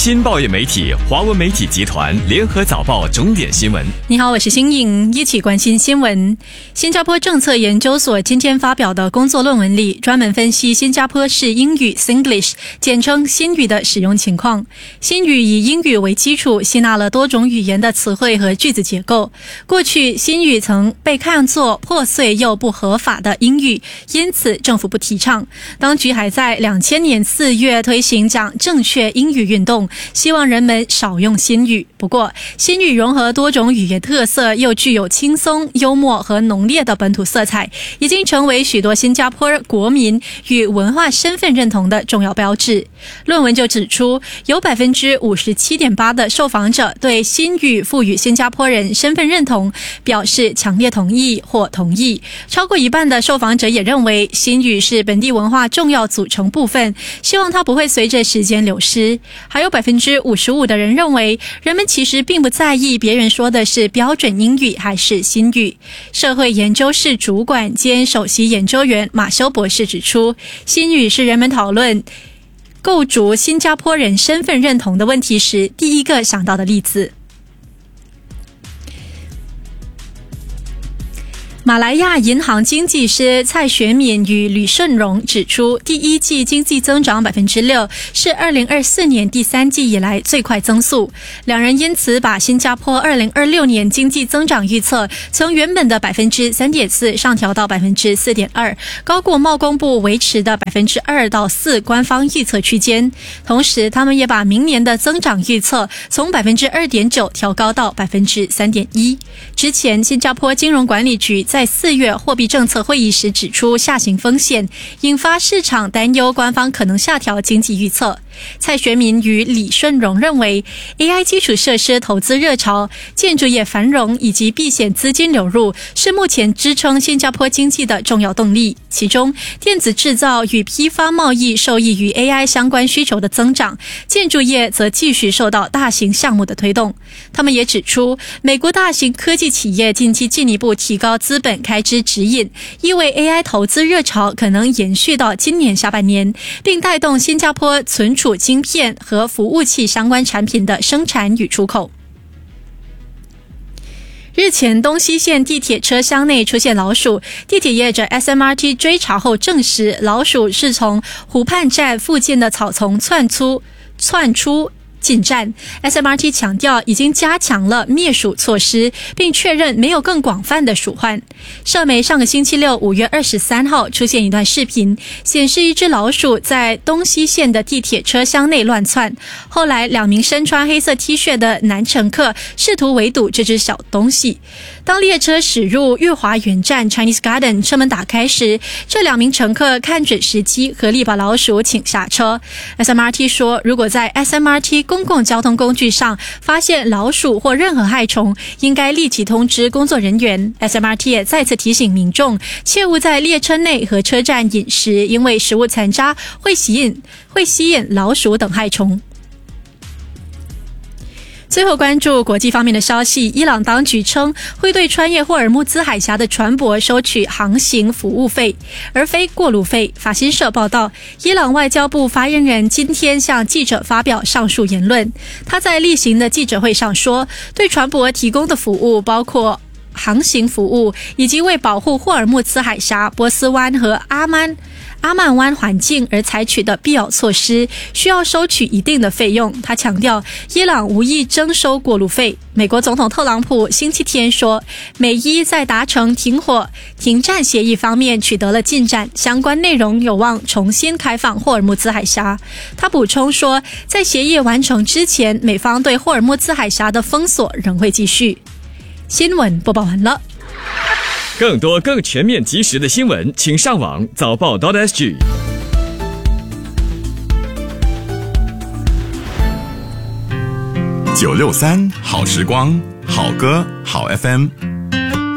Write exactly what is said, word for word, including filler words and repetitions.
新报业媒体华文媒体集团联合早报重点新闻。 你好，我是新颖，一起关心新闻。新加坡政策研究所今天发表的工作论文里，专门分析新加坡式英语 Singlish， 简称新语的使用情况。新语以英语为基础，吸纳了多种语言的词汇和句子结构。过去新语曾被看作破碎又不合法的英语，因此政府不提倡。当局还在两千年四月推行讲正确英语运动，希望人们少用新语。不过新语融合多种语言特色，又具有轻松、幽默和浓烈的本土色彩，已经成为许多新加坡国民与文化身份认同的重要标志。论文就指出，有 百分之五十七点八 的受访者对新语赋予新加坡人身份认同表示强烈同意或同意，超过一半的受访者也认为新语是本地文化重要组成部分，希望它不会随着时间流失。还有 百分之五十五 的人认为，人们其实并不在意别人说的是标准英语还是新语。社会研究室主管兼首席研究员马修博士指出，新语是人们讨论构筑新加坡人身份认同的问题时第一个想到的例子。马来亚银行经济师蔡学敏与吕顺荣指出，第一季经济增长 百分之六 是二零二四年第三季以来最快增速。两人因此把新加坡二零二六年经济增长预测从原本的 百分之三点四 上调到 百分之四点二， 高过贸工部维持的 百分之二到四 官方预测区间。同时他们也把明年的增长预测从 百分之二点九 调高到 百分之三点一。之前新加坡金融管理局在四月货币政策会议时指出下行风险，引发市场担忧官方可能下调经济预测。蔡学敏与李顺荣认为 A I 基础设施投资热潮、建筑业繁荣以及避险资金流入是目前支撑新加坡经济的重要动力，其中电子制造与批发贸易受益于 A I 相关需求的增长，建筑业则继续受到大型项目的推动。他们也指出，美国大型科技企业近期进一步提高资本开支指引，意味 A I 投资热潮可能延续到今年下半年，并带动新加坡存储晶片和服务器相关产品的生产与出口。日前，东西线地铁车厢内出现老鼠，地铁业者 S M R T 追查后证实，老鼠是从湖畔站附近的草丛窜出窜出进站。 S M R T 强调已经加强了灭鼠措施，并确认没有更广泛的鼠患。社媒上个星期六五月二十三号出现一段视频，显示一只老鼠在东西线的地铁车厢内乱窜。后来两名身穿黑色 T 恤的男乘客试图围堵这只小东西。当列车驶入裕华园站 Chinese Garden 车门打开时，这两名乘客看准时机，合力把老鼠请下车。 S M R T 说，如果在 S M R T 公共交通工具上发现老鼠或任何害虫，应该立即通知工作人员。 S M R T 也再次提醒民众，切勿在列车内和车站饮食，因为食物残渣会吸引会吸引老鼠等害虫。最后关注国际方面的消息，伊朗当局称会对穿越霍尔木兹海峡的船舶收取航行服务费，而非过路费。法新社报道，伊朗外交部发言人今天向记者发表上述言论。他在例行的记者会上说，对船舶提供的服务包括航行服务，以及为保护霍尔木兹海峡、波斯湾和阿曼阿曼湾环境而采取的必要措施，需要收取一定的费用。他强调，伊朗无意征收过路费。美国总统特朗普星期天说，美伊在达成停火、停战协议方面取得了进展，相关内容有望重新开放霍尔木兹海峡。他补充说，在协议完成之前，美方对霍尔木兹海峡的封锁仍会继续。新闻播报完了。 更多更全面及时的新闻，请上网早报 .sg。 九六三好时光，好歌好 F M。